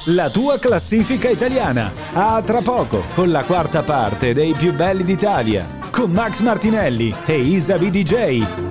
la tua classifica italiana. A tra poco con la quarta parte dei più belli d'Italia con Max Martinelli e Isa VDJ.